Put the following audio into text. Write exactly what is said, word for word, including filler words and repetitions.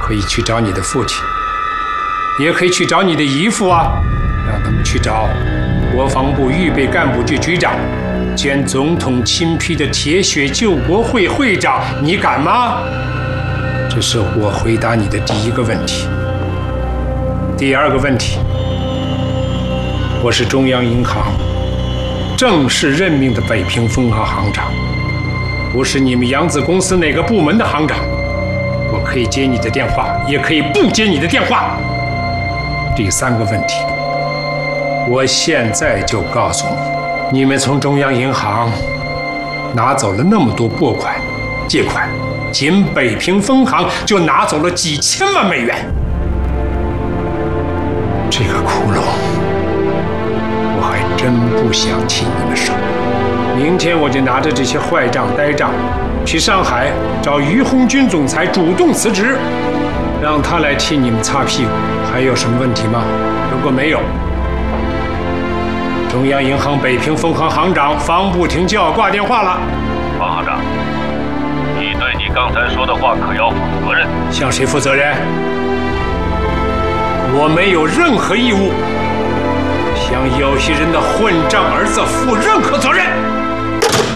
可以去找你的父亲，也可以去找你的姨父啊，让他们去找国防部预备干部局局长兼总统亲批的铁血救国会会长，你敢吗？这是我回答你的第一个问题。第二个问题，我是中央银行正式任命的北平分行行长，不是你们扬子公司哪个部门的行长。我可以接你的电话，也可以不接你的电话。第三个问题，我现在就告诉你，你们从中央银行拿走了那么多拨款、借款，仅北平分行就拿走了几千万美元。这个窟窿，我还真不想替你们省。明天我就拿着这些坏账、呆账，去上海找于鸿钧总裁主动辞职，让他来替你们擦屁股。还有什么问题吗？如果没有，中央银行北平分行行长方不停就要挂电话了。 方行长，你对你刚才说的话可要负责任。 向谁负责任？我没有任何义务向有些人的混账儿子负任何责任。